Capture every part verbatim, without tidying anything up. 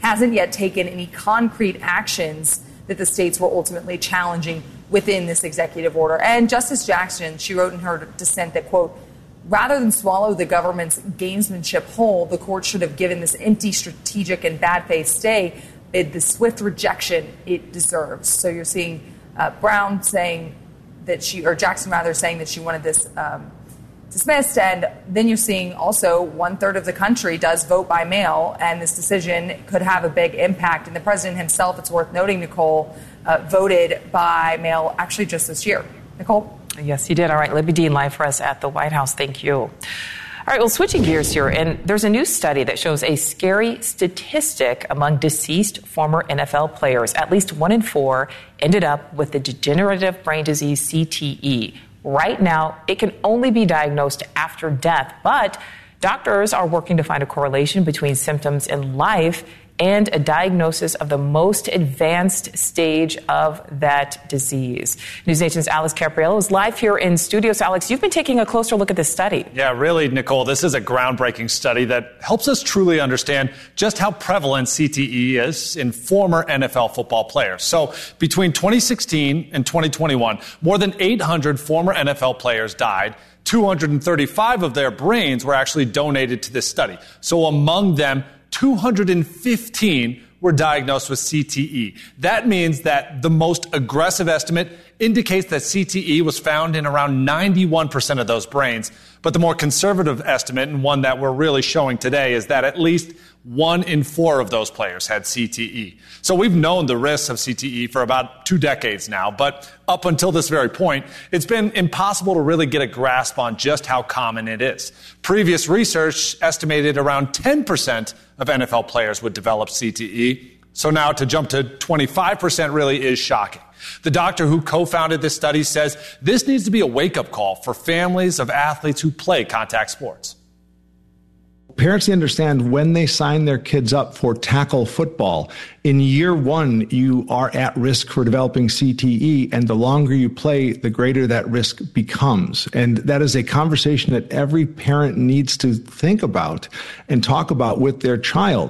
hasn't yet taken any concrete actions that the states were ultimately challenging within this executive order. And Justice Jackson, she wrote in her dissent that, quote, rather than swallow the government's gamesmanship whole, the court should have given this empty strategic and bad faith stay the swift rejection it deserves. So you're seeing uh, Brown saying that she, or Jackson rather, saying that she wanted this um, dismissed. And then you're seeing also one third of the country does vote by mail, and this decision could have a big impact. And the president himself, it's worth noting, Nicole, uh, voted by mail actually just this year. Nicole? Yes, he did. All right. Libby Dean live for us at the White House. Thank you. All right. Well, switching gears here, and there's a new study that shows a scary statistic among deceased former N F L players. At least one in four ended up with the degenerative brain disease C T E. Right now, it can only be diagnosed after death, but doctors are working to find a correlation between symptoms in life and a diagnosis of the most advanced stage of that disease. NewsNation's Alex Capriello is live here in studio. So, Alex, you've been taking a closer look at this study. Yeah, really, Nicole, this is a groundbreaking study that helps us truly understand just how prevalent C T E is in former N F L football players. So between twenty sixteen and twenty twenty-one, more than eight hundred former N F L players died. two hundred thirty-five of their brains were actually donated to this study. So among them, two hundred fifteen were diagnosed with C T E. That means that the most aggressive estimate indicates that C T E was found in around ninety-one percent of those brains. But the more conservative estimate, and one that we're really showing today, is that at least one in four of those players had C T E. So we've known the risks of C T E for about two decades now, but up until this very point, it's been impossible to really get a grasp on just how common it is. Previous research estimated around ten percent of N F L players would develop C T E. So now to jump to twenty-five percent really is shocking. The doctor who co-founded this study says this needs to be a wake-up call for families of athletes who play contact sports. Parents need to understand when they sign their kids up for tackle football, in year one, you are at risk for developing C T E, and the longer you play, the greater that risk becomes. And that is a conversation that every parent needs to think about and talk about with their child.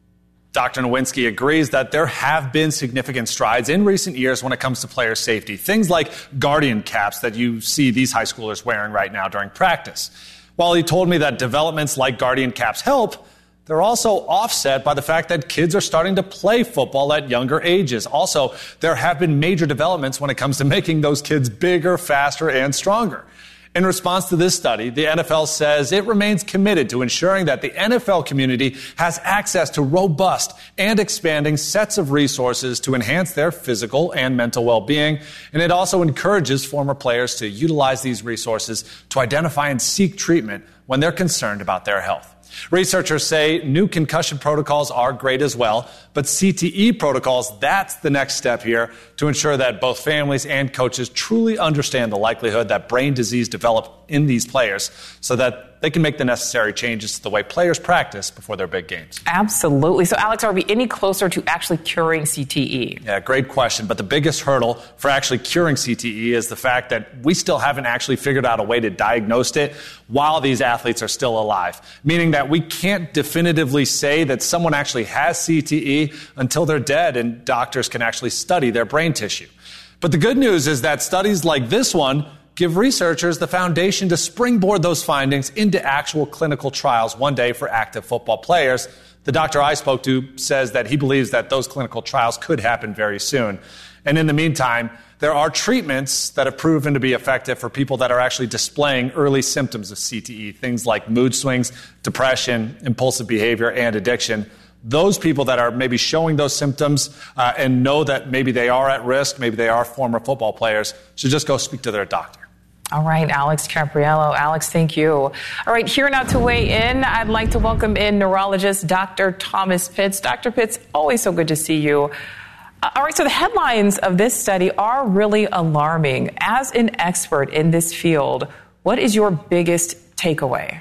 Doctor Nowinski agrees that there have been significant strides in recent years when it comes to player safety. Things like Guardian caps that you see these high schoolers wearing right now during practice. While he told me that developments like Guardian caps help, they're also offset by the fact that kids are starting to play football at younger ages. Also, there have been major developments when it comes to making those kids bigger, faster, and stronger. In response to this study, the N F L says it remains committed to ensuring that the N F L community has access to robust and expanding sets of resources to enhance their physical and mental well-being. And it also encourages former players to utilize these resources to identify and seek treatment when they're concerned about their health. Researchers say new concussion protocols are great as well, but C T E protocols, that's the next step here to ensure that both families and coaches truly understand the likelihood that brain disease develop in these players so that they can make the necessary changes to the way players practice before their big games. Absolutely. So, Alex, are we any closer to actually curing C T E? Yeah, great question. But the biggest hurdle for actually curing C T E is the fact that we still haven't actually figured out a way to diagnose it while these athletes are still alive, meaning that we can't definitively say that someone actually has C T E until they're dead and doctors can actually study their brain tissue. But the good news is that studies like this one give researchers the foundation to springboard those findings into actual clinical trials one day for active football players. The doctor I spoke to says that he believes that those clinical trials could happen very soon. And in the meantime, there are treatments that have proven to be effective for people that are actually displaying early symptoms of C T E, things like mood swings, depression, impulsive behavior, and addiction. Those people that are maybe showing those symptoms uh, and know that maybe they are at risk, maybe they are former football players, should just go speak to their doctor. All right, Alex Capriello. Alex, thank you. All right, here now to weigh in, I'd like to welcome in neurologist Doctor Thomas Pitts. Doctor Pitts, always so good to see you. Uh, all right, so the headlines of this study are really alarming. As an expert in this field, what is your biggest takeaway?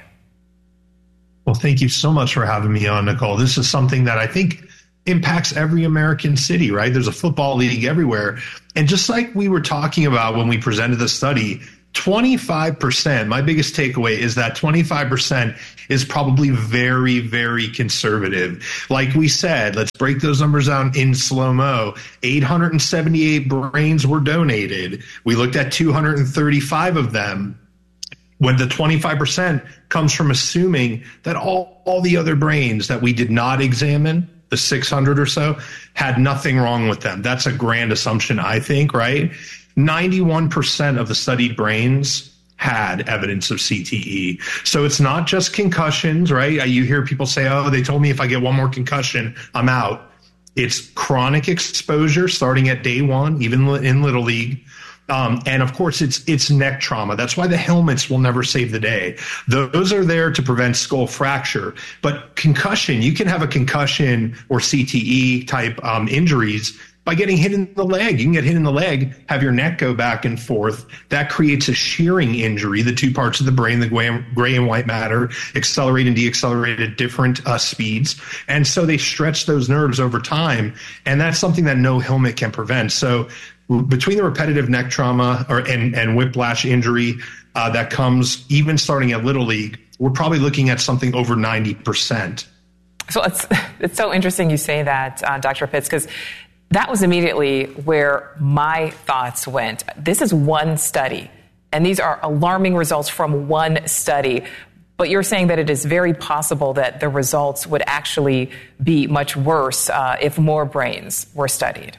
Well, thank you so much for having me on, Nicole. This is something that I think impacts every American city, right? There's a football league everywhere. And just like we were talking about when we presented the study, twenty-five percent, my biggest takeaway is that twenty-five percent is probably very, very conservative. Like we said, let's break those numbers down in slow-mo. eight hundred seventy-eight brains were donated. We looked at two hundred thirty-five of them. When the twenty-five percent comes from assuming that all, all the other brains that we did not examine, the six hundred or so, had nothing wrong with them. That's a grand assumption, I think, right? ninety-one percent of the studied brains had evidence of C T E. So it's not just concussions, right? You hear people say, oh, they told me if I get one more concussion, I'm out. It's chronic exposure starting at day one, even in Little League. Um, and of course, it's it's neck trauma. That's why the helmets will never save the day. Those are there to prevent skull fracture. But concussion, you can have a concussion or C T E type um, injuries by getting hit in the leg. You can get hit in the leg, have your neck go back and forth. That creates a shearing injury. The two parts of the brain, the gray and white matter, accelerate and deaccelerate at different uh, speeds. And so they stretch those nerves over time. And that's something that no helmet can prevent. So between the repetitive neck trauma or and, and whiplash injury uh, that comes even starting at Little League, we're probably looking at something over ninety percent. So it's, it's so interesting you say that, uh, Doctor Pitts, because that was immediately where my thoughts went. This is one study, and these are alarming results from one study. But you're saying that it is very possible that the results would actually be much worse uh, if more brains were studied.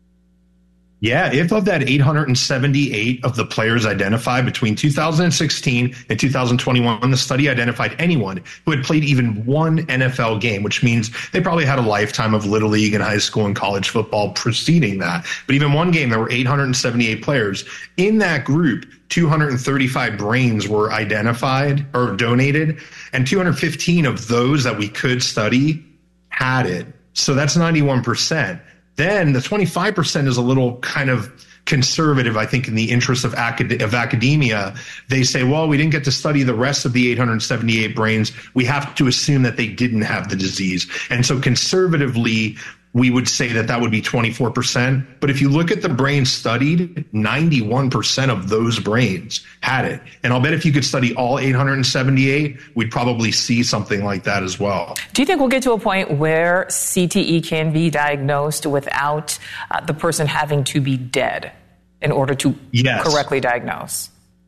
Yeah, if of that eight hundred seventy-eight of the players identified between two thousand sixteen and two thousand twenty-one, the study identified anyone who had played even one N F L game, which means they probably had a lifetime of Little League and high school and college football preceding that. But even one game, there were eight hundred seventy-eight players. In that group, two hundred thirty-five brains were identified or donated, and two hundred fifteen of those that we could study had it. So that's ninety-one percent. Then the twenty-five percent is a little kind of conservative, I think, in the interest of, acad- of academia. They say, well, we didn't get to study the rest of the eight hundred seventy-eight brains. We have to assume that they didn't have the disease. And so conservatively, we would say that that would be twenty-four percent. But if you look at the brains studied, ninety-one percent of those brains had it. And I'll bet if you could study all eight hundred seventy-eight, we'd probably see something like that as well. Do you think we'll get to a point where C T E can be diagnosed without uh, the person having to be dead in order to yes. correctly diagnose?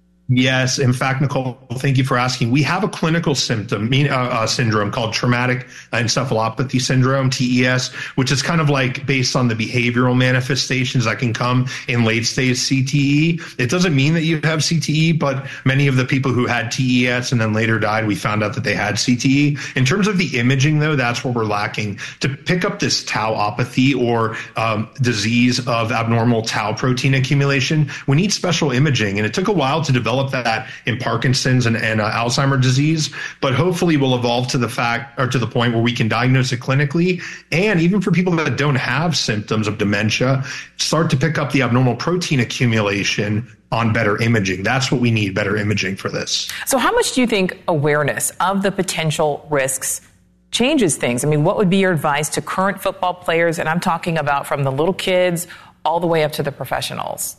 Yes. In fact, Nicole, thank you for asking. We have a clinical symptom, uh, uh, syndrome called traumatic encephalopathy syndrome, T E S, which is kind of like based on the behavioral manifestations that can come in late stage C T E. It doesn't mean that you have C T E, but many of the people who had T E S and then later died, we found out that they had C T E. In terms of the imaging, though, that's where we're lacking. To pick up this tauopathy or um, disease of abnormal tau protein accumulation, we need special imaging. And it took a while to develop that in Parkinson's and, and uh, Alzheimer's disease, but hopefully we'll evolve to the fact or to the point where we can diagnose it clinically. And even for people that don't have symptoms of dementia, start to pick up the abnormal protein accumulation on better imaging. That's what we need, better imaging for this. So how much do you think awareness of the potential risks changes things? I mean, what would be your advice to current football players? And I'm talking about from the little kids all the way up to the professionals.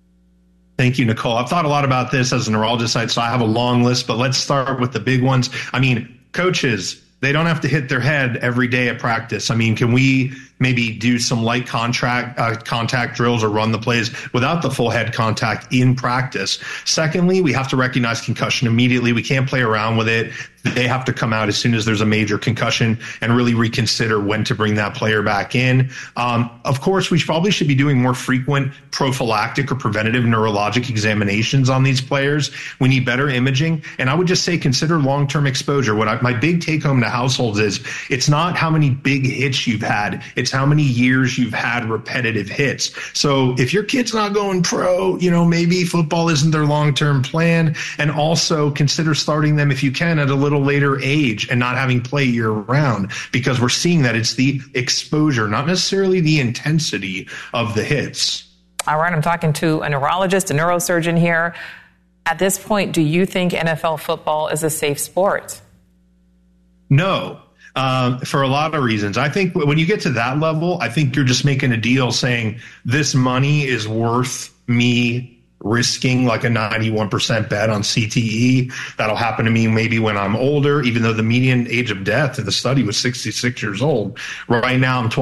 Thank you, Nicole. I've thought a lot about this as a neurologist, so I have a long list, but let's start with the big ones. I mean, coaches, they don't have to hit their head every day at practice. I mean, can we maybe do some light contract, uh, contact drills or run the plays without the full head contact in practice? Secondly, we have to recognize concussion immediately. We can't play around with it. They have to come out as soon as there's a major concussion and really reconsider when to bring that player back in. Um, of course, we probably should be doing more frequent prophylactic or preventative neurologic examinations on these players. We need better imaging. And I would just say consider long-term exposure. What I, my big take home to households is it's not how many big hits you've had. It's how many years you've had repetitive hits. So if your kid's not going pro, you know, maybe football isn't their long-term plan. And also consider starting them if you can at a little later age and not having play year round, because we're seeing that it's the exposure, not necessarily the intensity of the hits. All right, I'm talking to a neurologist, a neurosurgeon here. At this point, do you think N F L football is a safe sport? No. Um, for a lot of reasons. I think when you get to that level, I think you're just making a deal saying this money is worth me risking like a ninety-one percent bet on C T E. That'll happen to me maybe when I'm older, even though the median age of death in the study was sixty-six years old. Right now I'm